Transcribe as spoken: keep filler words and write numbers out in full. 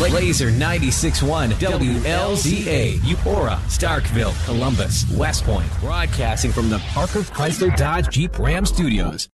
Laser ninety-six point one W L Z A, Eupora, Starkville, Columbus, West Point. Broadcasting from the Parker Chrysler Dodge Jeep Ram Studios.